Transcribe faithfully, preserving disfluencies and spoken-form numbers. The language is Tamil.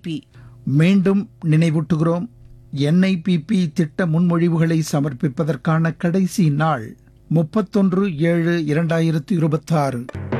பி. மீண்டும் நினைவூட்டுகிறோம், என் ஐ பி பி திட்ட முன்மொழிவுகளை சமர்ப்பிப்பதற்கான கடைசி நாள் முப்பத்தொன்று ஏழு இரண்டாயிரத்து இருபத்தாறு.